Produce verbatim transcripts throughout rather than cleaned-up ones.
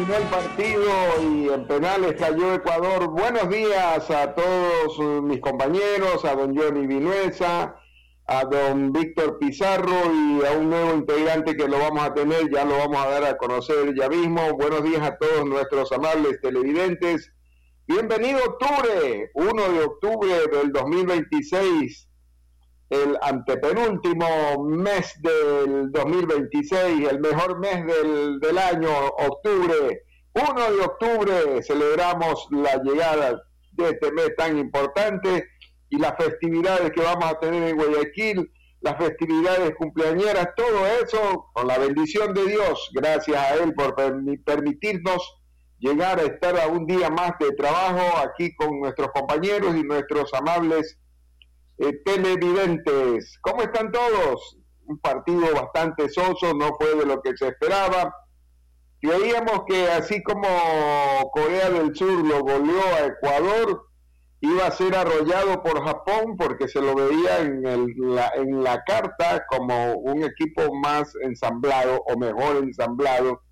El partido y en penales cayó Ecuador. Buenos días a todos mis compañeros, a don Johnny Vinuesa, a don Víctor Pizarro y a un nuevo integrante que lo vamos a tener, ya lo vamos a dar a conocer ya mismo. Buenos días a todos nuestros amables televidentes. Bienvenido octubre, primero de octubre del dos mil veintiséis, el antepenúltimo mes del dos mil veintiséis, el mejor mes del, del año, octubre. primero de octubre celebramos la llegada de este mes tan importante y las festividades que vamos a tener en Guayaquil, las festividades cumpleañeras, todo eso con la bendición de Dios, gracias a Él por permitirnos llegar a estar a un día más de trabajo aquí con nuestros compañeros y nuestros amables eh, televidentes. ¿Cómo están todos? Un partido bastante soso, no fue de lo que se esperaba. Creíamos que así como Corea del Sur lo goleó a Ecuador, iba a ser arrollado por Japón porque se lo veía en, el, la, en la carta como un equipo más ensamblado o mejor ensamblado.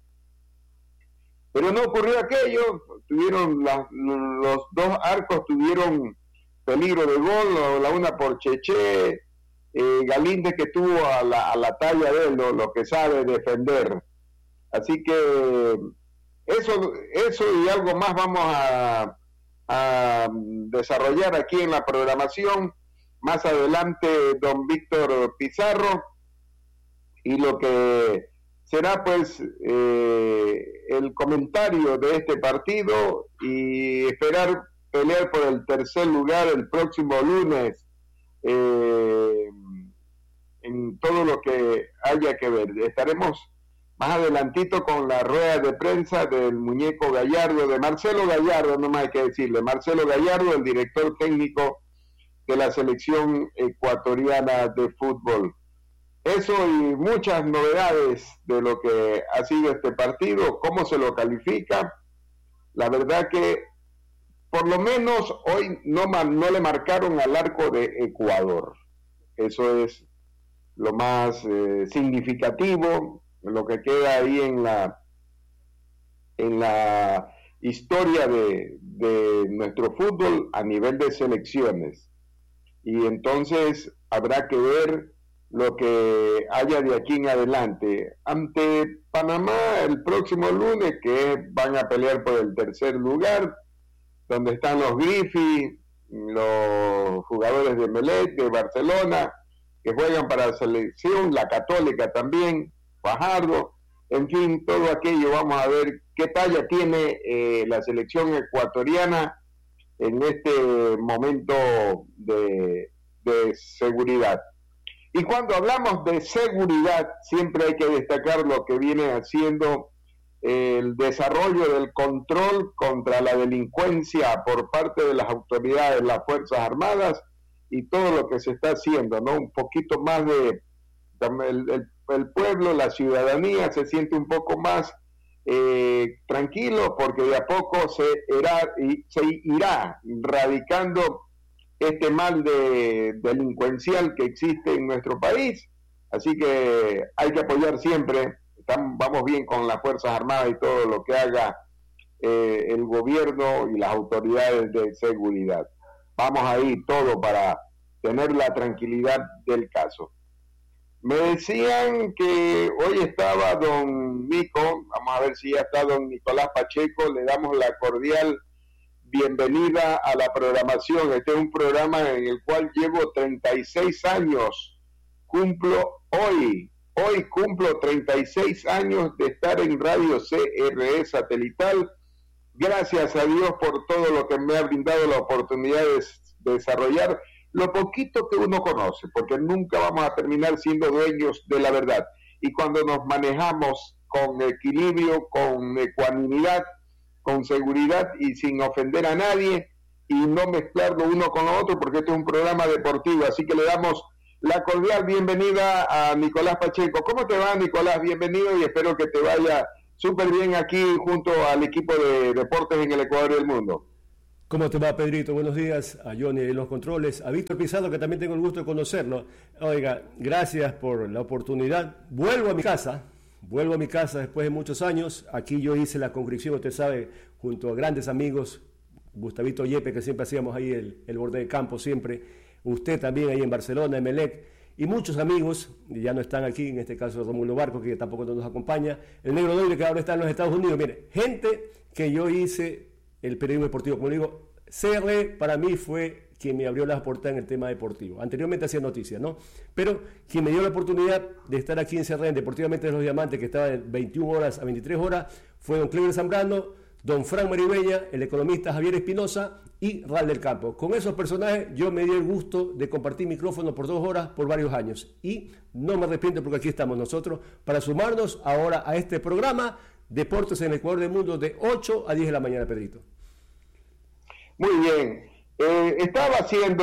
Pero no ocurrió aquello, tuvieron la, los dos arcos tuvieron peligro de gol, la una por Cheche, eh, Galíndez que tuvo a la, a la talla de él, lo, lo que sabe defender. Así que eso, eso y algo más vamos a, a desarrollar aquí en la programación. Más adelante don Víctor Pizarro y lo que será pues eh, el comentario de este partido y esperar pelear por el tercer lugar el próximo lunes eh, en todo lo que haya que ver. Estaremos más adelantito con la rueda de prensa del muñeco Gallardo, de Marcelo Gallardo, no más hay que decirle, Marcelo Gallardo, el director técnico de la selección ecuatoriana de fútbol. Eso y muchas novedades de lo que ha sido este partido, cómo se lo califica. La verdad que por lo menos hoy no, no le marcaron al arco de Ecuador. Eso es lo más eh, significativo, lo que queda ahí en la en la historia de, de nuestro fútbol a nivel de selecciones. Y entonces habrá que ver lo que haya de aquí en adelante. Ante Panamá el próximo lunes, que van a pelear por el tercer lugar, donde están los Griffith, los jugadores de Melec, de Barcelona, que juegan para la selección, la Católica también, Fajardo, en fin, todo aquello. Vamos a ver qué talla tiene eh, la selección ecuatoriana en este momento de, de seguridad. Y cuando hablamos de seguridad, siempre hay que destacar lo que viene haciendo el desarrollo del control contra la delincuencia por parte de las autoridades, las Fuerzas Armadas y todo lo que se está haciendo, ¿no? Un poquito más de... El, el, el pueblo, la ciudadanía se siente un poco más eh, tranquilo porque de a poco se irá, se irá radicando este mal de delincuencial que existe en nuestro país. Así que hay que apoyar siempre. Estamos, vamos bien con las Fuerzas Armadas y todo lo que haga eh, el gobierno y las autoridades de seguridad. Vamos ahí todo para tener la tranquilidad del caso. Me decían que hoy estaba don Nico, vamos a ver si ya está don Nicolás Pacheco, le damos la cordial bienvenida a la programación. Este es un programa en el cual llevo treinta y seis años, cumplo hoy, hoy cumplo treinta y seis años de estar en Radio C R E Satelital. Gracias a Dios por todo lo que me ha brindado la oportunidad de desarrollar lo poquito que uno conoce, porque nunca vamos a terminar siendo dueños de la verdad. Y cuando nos manejamos con equilibrio, con ecuanimidad, con seguridad y sin ofender a nadie y no mezclarlo uno con lo otro, porque este es un programa deportivo. Así que le damos la cordial bienvenida a Nicolás Pacheco. ¿Cómo te va, Nicolás? Bienvenido y espero que te vaya súper bien aquí junto al equipo de deportes en el Ecuador y el mundo. ¿Cómo te va, Pedrito? Buenos días. A Johnny en los controles, a Víctor Pizarro, que también tengo el gusto de conocerlo. Oiga, gracias por la oportunidad. Vuelvo a mi casa, vuelvo a mi casa después de muchos años. Aquí yo hice la congregación, usted sabe, junto a grandes amigos, Gustavito Yepe, que siempre hacíamos ahí el, el borde de campo, siempre. Usted también ahí en Barcelona, Emelec, y muchos amigos, y ya no están aquí, en este caso Romulo Barco, que tampoco nos acompaña, el Negro Doble, que ahora está en los Estados Unidos. Mire, gente que yo hice el periodismo deportivo, como digo, C R para mí fue quien me abrió las puertas en el tema deportivo. Anteriormente hacía noticias, ¿no? Pero quien me dio la oportunidad de estar aquí en C R, en Deportivamente de los Diamantes, que estaba de veintiuna horas a veintitrés horas, fue don Cleber Zambrano, don Frank Maribella, el economista Javier Espinosa y Ral del Campo. Con esos personajes yo me di el gusto de compartir micrófono por dos horas por varios años. Y no me arrepiento porque aquí estamos nosotros para sumarnos ahora a este programa Deportes en el Ecuador del Mundo de ocho a diez de la mañana, Pedrito. Muy bien. Eh, estaba haciendo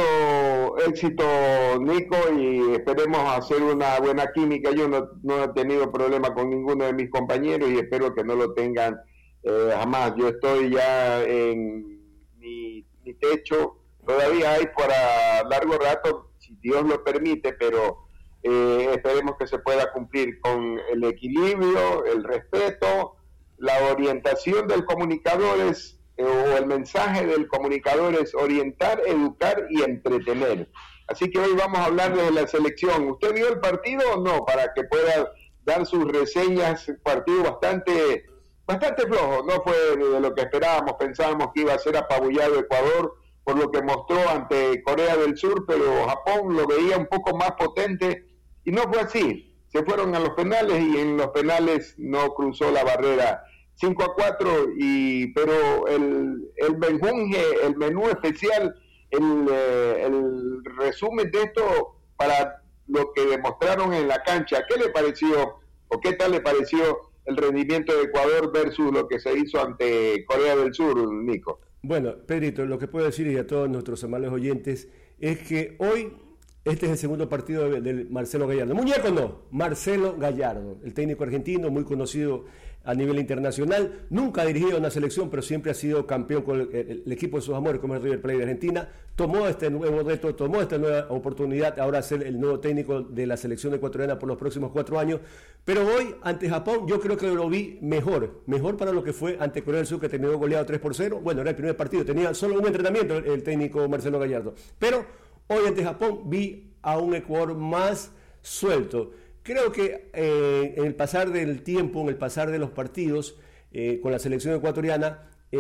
éxito Nico y esperemos hacer una buena química. Yo no, no he tenido problema con ninguno de mis compañeros y espero que no lo tengan eh, jamás. Yo estoy ya en mi, mi techo, todavía hay para largo rato, si Dios lo permite, pero eh, esperemos que se pueda cumplir con el equilibrio, el respeto, la orientación del comunicador es o el mensaje del comunicador es orientar, educar y entretener. Así que hoy vamos a hablar de la selección. ¿Usted vio el partido o no? Para que pueda dar sus reseñas. Partido bastante bastante flojo, no fue de lo que esperábamos. Pensábamos que iba a ser apabullado Ecuador por lo que mostró ante Corea del Sur, pero Japón lo veía un poco más potente y no fue así. Se fueron a los penales y en los penales no cruzó la barrera. cinco a cuatro, y, pero el, el menjunje, el menú especial, el, eh, el resumen de esto para lo que demostraron en la cancha, ¿qué le pareció o qué tal le pareció el rendimiento de Ecuador versus lo que se hizo ante Corea del Sur, Nico? Bueno, Pedrito, lo que puedo decir y a todos nuestros amables oyentes es que hoy este es el segundo partido de, de Marcelo Gallardo. Muñeco no, Marcelo Gallardo, el técnico argentino muy conocido a nivel internacional, nunca ha dirigido una selección, pero siempre ha sido campeón con el, el, el equipo de sus amores, como el River Plate de Argentina. Tomó este nuevo reto, tomó esta nueva oportunidad, ahora ser el nuevo técnico de la selección ecuatoriana por los próximos cuatro años. Pero hoy, ante Japón, yo creo que lo vi mejor, mejor para lo que fue ante Corea del Sur, que terminó goleado tres por cero. Bueno, era el primer partido, tenía solo un entrenamiento el, el técnico Marcelo Gallardo. Pero hoy ante Japón vi a un Ecuador más suelto. Creo que eh, en el pasar del tiempo, en el pasar de los partidos eh, con la selección ecuatoriana,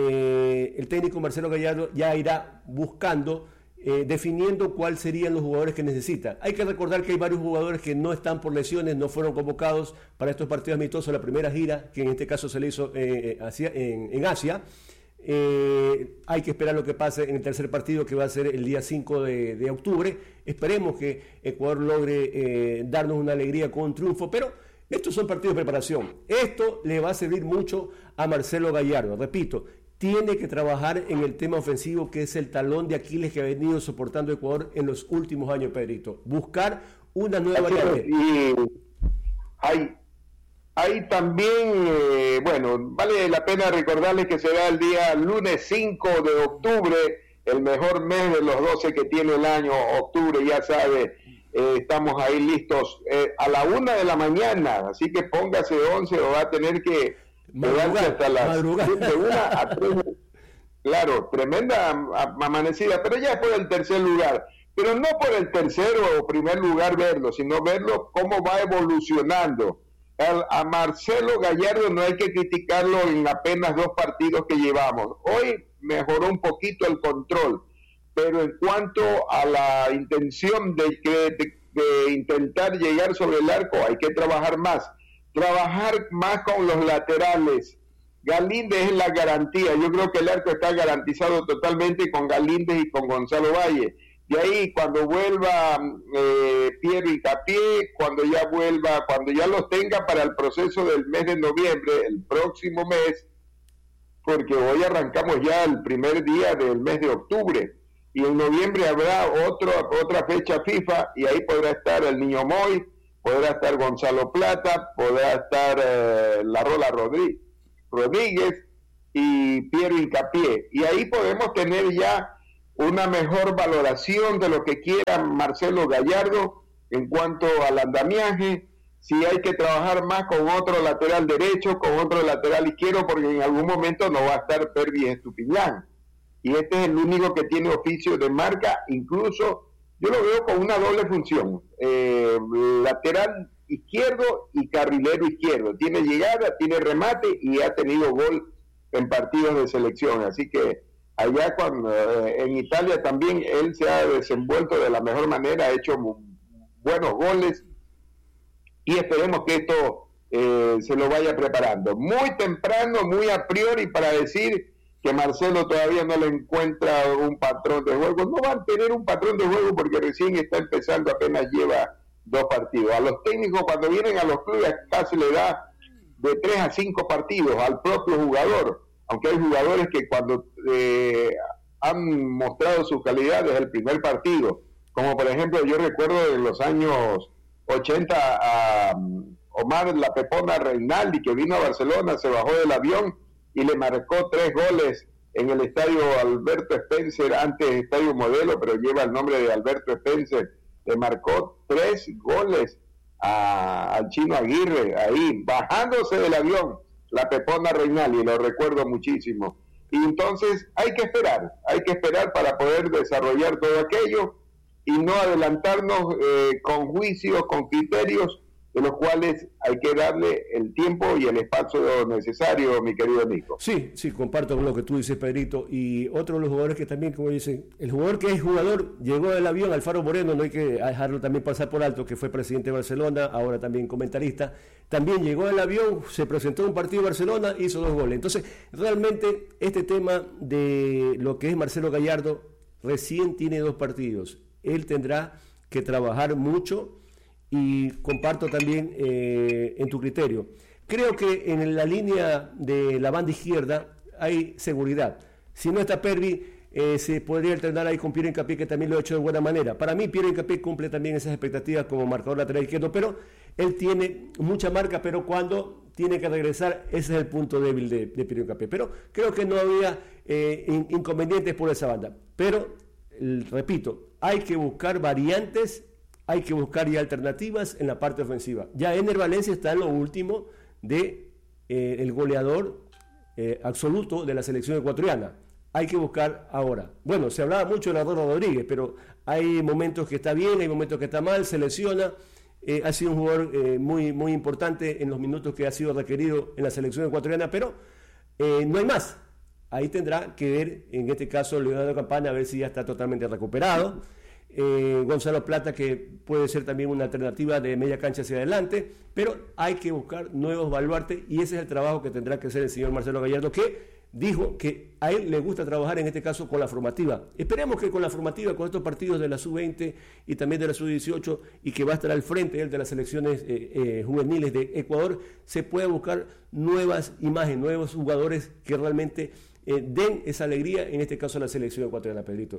eh, el técnico Marcelo Gallardo ya irá buscando, eh, definiendo cuáles serían los jugadores que necesita. Hay que recordar que hay varios jugadores que no están por lesiones, no fueron convocados para estos partidos amistosos, la primera gira, que en este caso se le hizo eh, hacia, en, en Asia. Eh, hay que esperar lo que pase en el tercer partido, que va a ser el día cinco de, de octubre. Esperemos que Ecuador logre eh, darnos una alegría con un triunfo, pero estos son partidos de preparación. Esto le va a servir mucho a Marcelo Gallardo. Repito, tiene que trabajar en el tema ofensivo, que es el talón de Aquiles que ha venido soportando Ecuador en los últimos años, Pedrito. Buscar una nueva variante. Y hay Hay también, eh, bueno, vale la pena recordarles que será el día lunes cinco de octubre, el mejor mes de los doce que tiene el año, octubre, ya sabe, eh, estamos ahí listos eh, a la una de la mañana, así que póngase once o va a tener que quedarse hasta las de una a tres. Claro, tremenda amanecida, pero ya por el tercer lugar. Pero no por el tercero o primer lugar verlo, sino verlo cómo va evolucionando. A Marcelo Gallardo no hay que criticarlo en apenas dos partidos que llevamos. Hoy mejoró un poquito el control, pero en cuanto a la intención de, de, de intentar llegar sobre el arco, hay que trabajar más. Trabajar más con los laterales. Galíndez es la garantía. Yo creo que el arco está garantizado totalmente con Galíndez y con Gonzalo Valle. De ahí, cuando vuelva eh, Piero Hincapié, cuando ya vuelva, cuando ya los tenga para el proceso del mes de noviembre, el próximo mes, porque hoy arrancamos ya el primer día del mes de octubre, y en noviembre habrá otro, otra fecha FIFA, y ahí podrá estar el Niño Moy, podrá estar Gonzalo Plata, podrá estar eh, La Rola Rodríguez, Rodríguez y Piero Hincapié, y ahí podemos tener ya una mejor valoración de lo que quiera Marcelo Gallardo en cuanto al andamiaje, si hay que trabajar más con otro lateral derecho, con otro lateral izquierdo, porque en algún momento no va a estar Pervis Estupiñán. Y este es el único que tiene oficio de marca, incluso yo lo veo con una doble función, eh, lateral izquierdo y carrilero izquierdo. Tiene llegada, tiene remate y ha tenido gol en partidos de selección. Así que allá cuando eh, en Italia también él se ha desenvuelto de la mejor manera, ha hecho buenos goles y esperemos que esto eh, se lo vaya preparando. Muy temprano, muy a priori para decir que Marcelo todavía no le encuentra un patrón de juego. No va a tener un patrón de juego porque recién está empezando, apenas lleva dos partidos. A los técnicos cuando vienen a los clubes casi le da de tres a cinco partidos al propio jugador, aunque hay jugadores que cuando eh, han mostrado su calidad desde el primer partido, como por ejemplo yo recuerdo en los años ochenta a um, Omar La Pepona Reinaldi, que vino a Barcelona, se bajó del avión y le marcó tres goles en el estadio Alberto Spencer, antes Estadio Modelo, pero lleva el nombre de Alberto Spencer. Le marcó tres goles a, al Chino Aguirre, ahí, bajándose del avión, La Pepona Reinaldi, lo recuerdo muchísimo. Y entonces hay que esperar, hay que esperar para poder desarrollar todo aquello y no adelantarnos eh, con juicios, con criterios, de los cuales hay que darle el tiempo y el espacio necesario, mi querido Nico. Sí, sí, comparto con lo que tú dices, Pedrito. Y otro de los jugadores que también, como dicen, el jugador que es jugador, llegó del avión, Alfaro Moreno, no hay que dejarlo también pasar por alto, que fue presidente de Barcelona, ahora también comentarista, también llegó del avión, se presentó en un partido de Barcelona, hizo dos goles. Entonces, realmente, este tema de lo que es Marcelo Gallardo, recién tiene dos partidos. Él tendrá que trabajar mucho. Y comparto también eh, en tu criterio. Creo que en la línea de la banda izquierda hay seguridad. Si no está Pervis, eh, se podría alternar ahí con Piero Hincapié, que también lo ha hecho de buena manera. Para mí, Piero Hincapié cumple también esas expectativas como marcador lateral izquierdo, pero él tiene mucha marca, pero cuando tiene que regresar, ese es el punto débil de, de Piero Hincapié. Pero creo que no había eh, in, inconvenientes por esa banda. Pero, el, repito, hay que buscar variantes. Hay que buscar ya alternativas en la parte ofensiva. Ya Ener Valencia está en lo último de eh, el goleador eh, absoluto de la selección ecuatoriana. Hay que buscar ahora. Bueno, se hablaba mucho de Eduardo Rodríguez, pero hay momentos que está bien, hay momentos que está mal, se lesiona. Eh, ha sido un jugador eh, muy, muy importante en los minutos que ha sido requerido en la selección ecuatoriana, pero eh, no hay más. Ahí tendrá que ver, en este caso, Leonardo Campana, a ver si ya está totalmente recuperado. Eh, Gonzalo Plata, que puede ser también una alternativa de media cancha hacia adelante, pero hay que buscar nuevos baluartes y ese es el trabajo que tendrá que hacer el señor Marcelo Gallardo, que dijo que a él le gusta trabajar en este caso con la formativa. Esperemos que con la formativa, con estos partidos de la sub veinte y también de la sub dieciocho y que va a estar al frente él de las selecciones eh, eh, juveniles de Ecuador, se pueda buscar nuevas imágenes, nuevos jugadores que realmente eh, den esa alegría, en este caso a la selección ecuatoriana, Pedrito.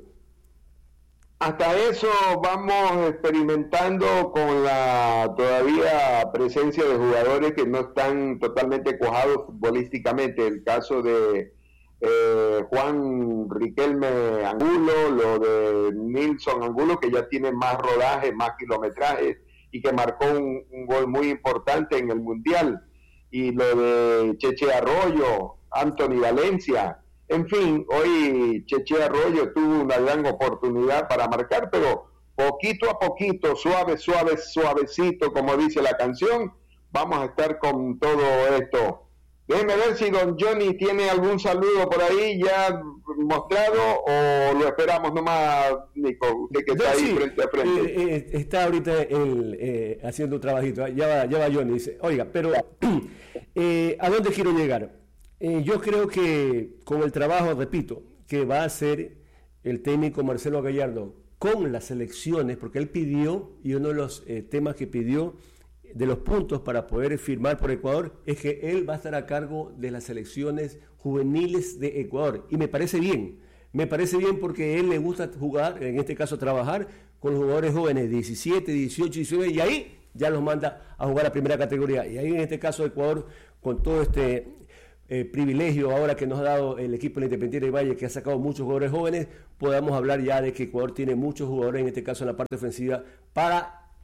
Hasta eso vamos experimentando con la todavía presencia de jugadores que no están totalmente cuajados futbolísticamente. El caso de eh, Juan Riquelme Angulo, lo de Nilson Angulo, que ya tiene más rodaje, más kilometraje y que marcó un, un gol muy importante en el Mundial. Y lo de Cheche Arroyo, Anthony Valencia. En fin, hoy Cheche Arroyo tuvo una gran oportunidad para marcar, pero poquito a poquito, suave, suave, suavecito, como dice la canción, vamos a estar con todo esto. Déjeme ver si don Johnny tiene algún saludo por ahí ya mostrado o lo esperamos nomás, Nico, usted que está ahí sí, frente a frente. Eh, eh, está ahorita él, eh, haciendo un trabajito, ya va, ya va Johnny, dice, oiga, pero eh, ¿a dónde quiero llegar? Eh, yo creo que con el trabajo, repito, que va a hacer el técnico Marcelo Gallardo con las selecciones, porque él pidió, y uno de los eh, temas que pidió de los puntos para poder firmar por Ecuador, es que él va a estar a cargo de las selecciones juveniles de Ecuador. Y me parece bien, me parece bien porque a él le gusta jugar, en este caso trabajar, con los jugadores jóvenes, diecisiete, dieciocho, diecinueve, y ahí ya los manda a jugar a primera categoría. Y ahí en este caso Ecuador, con todo este... Eh, privilegio ahora que nos ha dado el equipo del Independiente del Valle, que ha sacado muchos jugadores jóvenes, podamos hablar ya de que Ecuador tiene muchos jugadores, en este caso en la parte ofensiva, para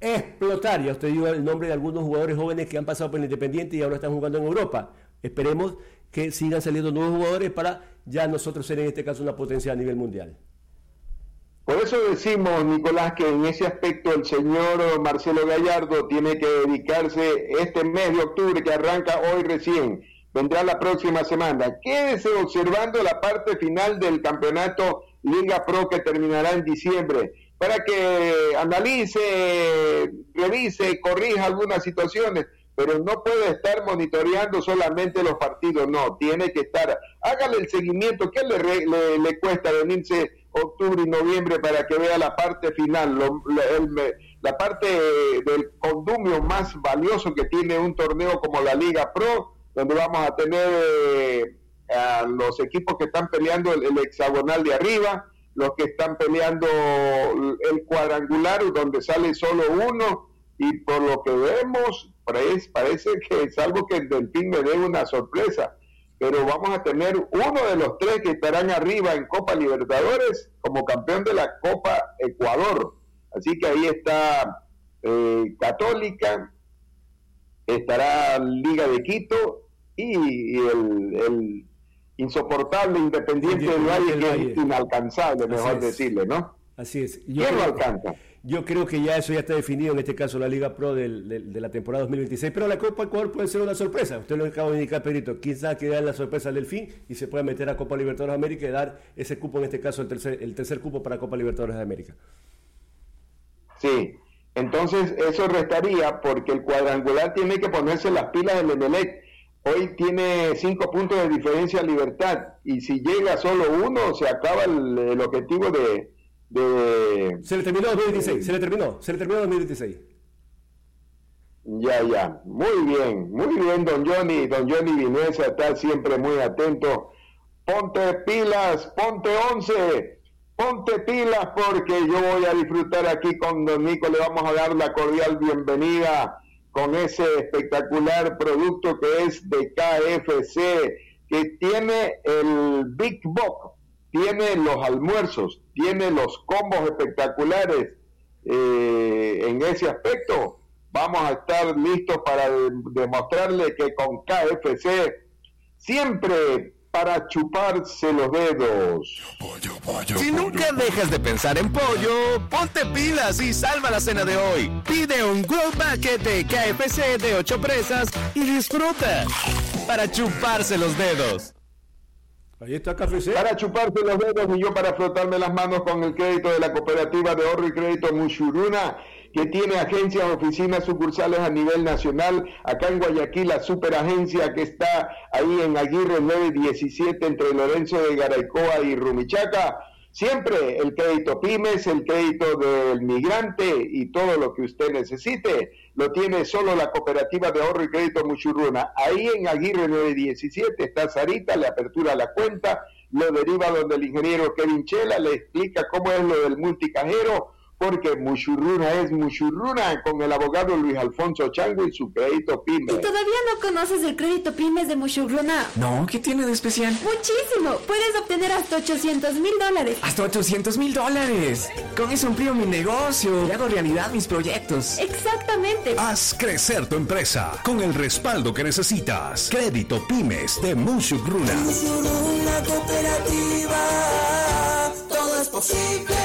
explotar. Ya usted dio el nombre de algunos jugadores jóvenes que han pasado por el Independiente y ahora están jugando en Europa. Esperemos que sigan saliendo nuevos jugadores para ya nosotros ser en este caso una potencia a nivel mundial. Por eso decimos, Nicolás, que en ese aspecto el señor Marcelo Gallardo tiene que dedicarse este mes de octubre que arranca hoy recién, vendrá la próxima semana. Quédese observando la parte final del campeonato Liga Pro que terminará en diciembre, para que analice, revise, corrija algunas situaciones, pero no puede estar monitoreando solamente los partidos, no, tiene que estar, hágale el seguimiento. ¿Qué le, le, le cuesta venirse octubre y noviembre para que vea la parte final, lo, lo, el, la parte del condumio más valioso que tiene un torneo como la Liga Pro, donde vamos a tener eh, a los equipos que están peleando el, el hexagonal de arriba, los que están peleando el cuadrangular donde sale solo uno, y por lo que vemos parece, parece que es algo que el Delfín me dé una sorpresa, pero vamos a tener uno de los tres que estarán arriba en Copa Libertadores como campeón de la Copa Ecuador. Así que ahí está eh, Católica, estará Liga de Quito y, y el, el insoportable Independiente del Valle, que es inalcanzable, mejor decirle, ¿no? Así es. Yo ¿Quién lo alcanza? Yo creo que ya eso ya está definido, en este caso la Liga Pro del, del, de la temporada dos mil veintiséis, pero la Copa Ecuador puede ser una sorpresa. Usted lo acaba de indicar, Pedrito, quizás que da la sorpresa del fin y se pueda meter a Copa Libertadores de América y dar ese cupo, en este caso el tercer, el tercer cupo para Copa Libertadores de América. Sí, entonces eso restaría porque el cuadrangular tiene que ponerse las pilas del Emelec. Hoy tiene cinco puntos de diferencia a Libertad, y si llega solo uno se acaba el, el objetivo de... De, se le terminó dos mil dieciséis, eh, se le terminó, se le terminó dos mil dieciséis. Ya, ya, muy bien, muy bien, don Johnny, don Johnny Vinuesa está siempre muy atento. Ponte pilas, ponte once, ponte pilas, porque yo voy a disfrutar aquí con don Nico, le vamos a dar la cordial bienvenida con ese espectacular producto que es de K F C, que tiene el Big Box, tiene los almuerzos, tiene los combos espectaculares. Eh, en ese aspecto vamos a estar listos para de, demostrarle que con K F C siempre para chuparse los dedos. Pollo, pollo, si pollo, nunca pollo. dejas de pensar en pollo, ponte pilas y salva la cena de hoy. Pide un World Bucket de K F C de ocho presas y disfruta para chuparse los dedos. Ahí está K F C. Para chuparse los dedos y yo para frotarme las manos con el crédito de la Cooperativa de Ahorro y Crédito Mushuruna, que tiene agencias, oficinas, sucursales a nivel nacional. Acá en Guayaquil, la superagencia que está ahí en Aguirre nueve diecisiete entre Lorenzo de Garaycoa y Rumichaca. Siempre el crédito pymes, el crédito del migrante y todo lo que usted necesite, lo tiene solo la Cooperativa de Ahorro y Crédito Mushuruna. Ahí en Aguirre nueve diecisiete está Sarita, le apertura la cuenta, lo deriva donde el ingeniero Kevin Chela, le explica cómo es lo del multicajero, porque Mushuruna es Mushuruna, con el abogado Luis Alfonso Chango y su crédito pymes. ¿Y todavía no conoces el crédito pymes de Mushuruna? No, ¿qué tiene de especial? Muchísimo, puedes obtener hasta ochocientos mil dólares. ¿Hasta ochocientos mil dólares? Con eso amplío mi negocio y hago realidad mis proyectos. Exactamente. Haz crecer tu empresa con el respaldo que necesitas. Crédito pymes de Mushuruna. Mushuruna Cooperativa, todo es posible.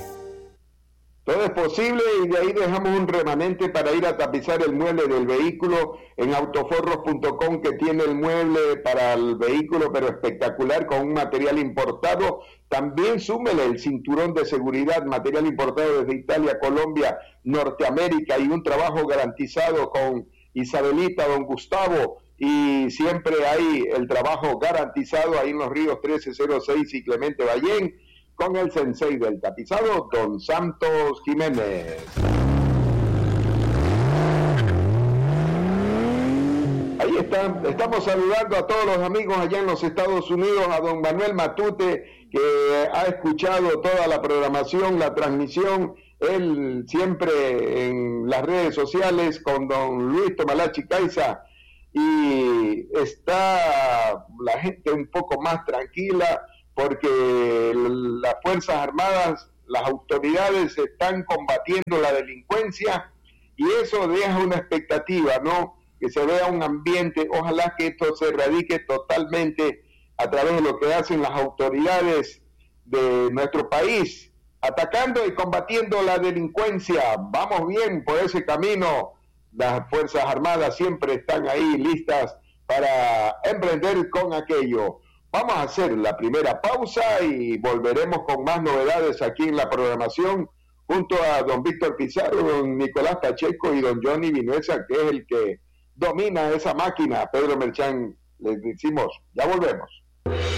Todo es posible, y de ahí dejamos un remanente para ir a tapizar el mueble del vehículo en autoforros punto com, que tiene el mueble para el vehículo, pero espectacular, con un material importado. También súmele el cinturón de seguridad, material importado desde Italia, Colombia, Norteamérica, y un trabajo garantizado con Isabelita, don Gustavo, y siempre hay el trabajo garantizado ahí en los ríos trece cero seis y Clemente Ballén, con el sensei del tapizado, don Santos Jiménez. Ahí está, estamos saludando a todos los amigos allá en los Estados Unidos, a don Manuel Matute, que ha escuchado toda la programación, la transmisión, él siempre en las redes sociales con don Luis Tomalachi Caiza, y está la gente un poco más tranquila, porque las Fuerzas Armadas, las autoridades están combatiendo la delincuencia, y eso deja una expectativa, ¿no? Que se vea un ambiente, ojalá que esto se erradique totalmente a través de lo que hacen las autoridades de nuestro país, atacando y combatiendo la delincuencia. Vamos bien por ese camino, las Fuerzas Armadas siempre están ahí listas para emprender con aquello. Vamos a hacer la primera pausa y volveremos con más novedades aquí en la programación junto a don Víctor Pizarro, don Nicolás Pacheco y don Johnny Vinuesa, que es el que domina esa máquina. Pedro Merchán, les decimos, ya volvemos.